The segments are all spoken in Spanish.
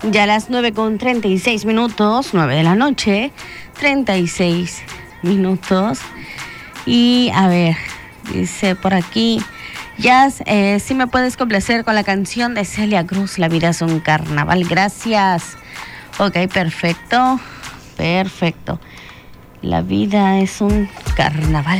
Ya a las 9:36, 9 de la noche, 36 minutos. Y a ver, dice por aquí, Jazz, si me puedes complacer con la canción de Celia Cruz, La vida es un carnaval. Gracias. Ok, perfecto. Perfecto. La vida es un carnaval.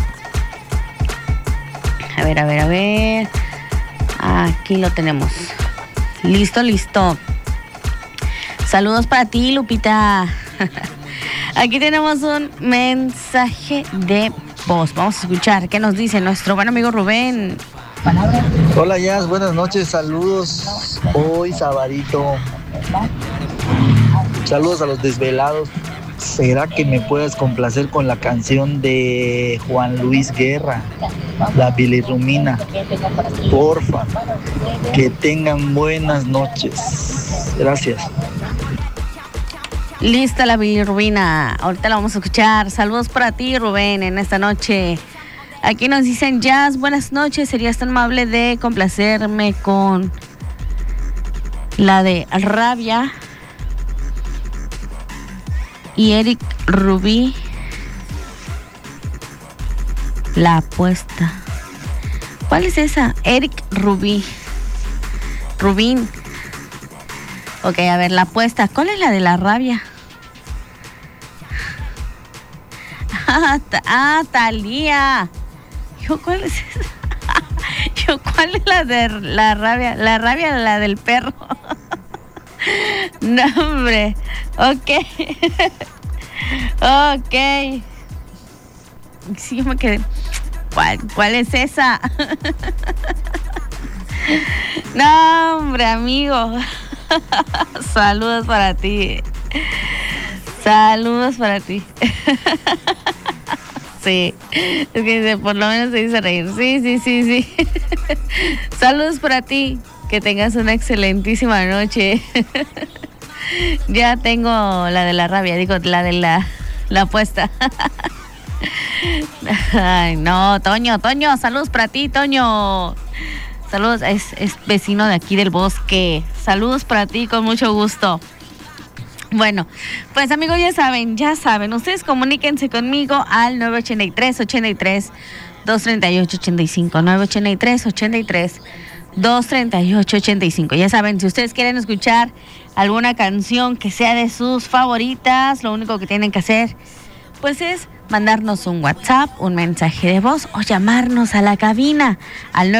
A ver. Aquí lo tenemos. Listo. Saludos para ti, Lupita. Aquí tenemos un mensaje de voz. Vamos a escuchar qué nos dice nuestro buen amigo Rubén. Hola, Jazz, buenas noches, saludos. Hoy sabadito. Saludos a los desvelados. ¿Será que me puedes complacer con la canción de Juan Luis Guerra, La Bilirrubina? Porfa, que tengan buenas noches. Gracias. Lista la bilirrubina. Ahorita la vamos a escuchar. Saludos para ti, Rubén, en esta noche. Aquí nos dicen, Jazz, buenas noches. ¿Serías tan amable de complacerme con la de Rabia y Eric Rubí? La apuesta. ¿Cuál es esa? Eric Rubí. Rubín. Ok, a ver, la apuesta. ¿Cuál es la de la rabia? Talía. ¿Cuál es esa? ¿Cuál es la de la rabia? La rabia, la del perro. No, hombre. Ok. Sí, yo me quedé. ¿Cuál es esa? No, hombre, amigo. Saludos para ti. Sí, es que por lo menos se dice reír. Sí. Saludos para ti. Que tengas una excelentísima noche. Ya tengo la de la rabia, digo, la de la apuesta. Ay, no, Toño, saludos para ti, Toño. Saludos, es vecino de aquí del Bosque. Saludos para ti, con mucho gusto. Bueno, pues amigos, ya saben, ustedes comuníquense conmigo al 983-238-85, 983-238-85. Ya saben, si ustedes quieren escuchar alguna canción que sea de sus favoritas, lo único que tienen que hacer, pues es mandarnos un WhatsApp, un mensaje de voz o llamarnos a la cabina al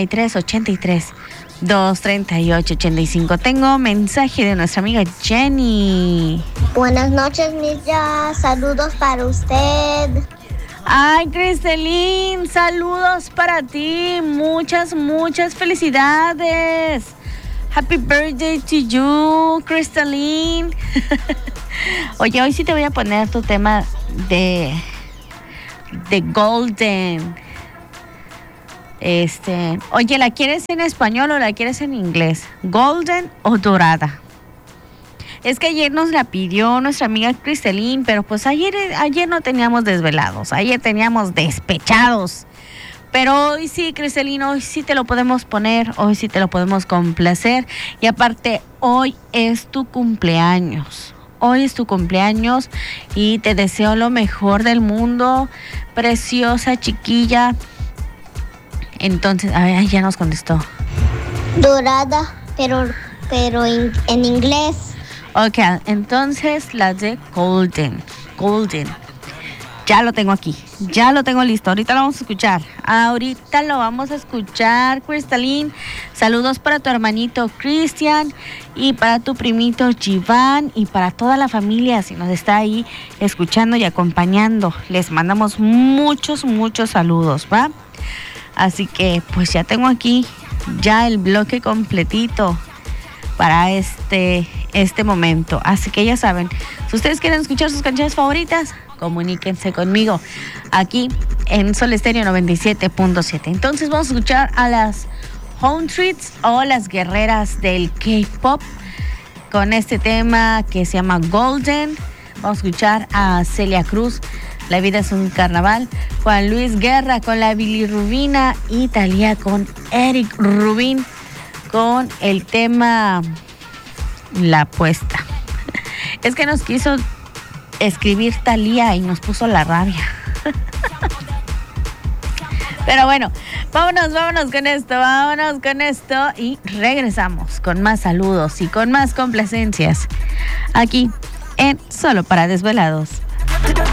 983-238-85. Tengo mensaje de nuestra amiga Jenny. Buenas noches, Milla. Saludos para usted. Ay, Cristelín, saludos para ti. Muchas felicidades. Happy birthday to you, Cristelín. Oye, hoy sí te voy a poner tu tema de Golden. Oye, ¿la quieres en español o la quieres en inglés? ¿Golden o dorada? Es que ayer nos la pidió nuestra amiga Cristelín, pero pues ayer no teníamos desvelados, ayer teníamos despechados. Pero hoy sí, Cristelín, hoy sí te lo podemos poner, hoy sí te lo podemos complacer. Y aparte, hoy es tu cumpleaños. Hoy es tu cumpleaños y te deseo lo mejor del mundo, preciosa chiquilla. Entonces, a ver, ya nos contestó. Dorada, pero en inglés. Ok, entonces las de Golden. Ya lo tengo aquí, ya lo tengo listo. Ahorita lo vamos a escuchar. Cristalín. Saludos para tu hermanito Cristian y para tu primito Jivan y para toda la familia, si nos está ahí escuchando y acompañando. Les mandamos muchos saludos, ¿va? Así que pues ya tengo aquí ya el bloque completito para este momento. Así que ya saben, si ustedes quieren escuchar sus canciones favoritas, comuníquense conmigo aquí en Sol Estéreo 97.7. Entonces vamos a escuchar a las Home Treats o las guerreras del K-Pop con este tema que se llama Golden. Vamos a escuchar a Celia Cruz, La vida es un carnaval, Juan Luis Guerra con La Bilirrubina y Talía con Eric Rubin con el tema la apuesta. Es que nos quiso escribir Talía y nos puso la rabia. Pero bueno, vámonos con esto y regresamos con más saludos y con más complacencias aquí en Solo para Desvelados.